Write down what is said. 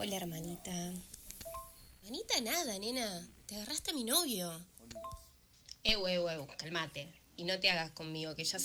Hola, hermanita. Hermanita, nada, nena. Te agarraste a mi novio. Calmate. Y no te hagas conmigo, que ya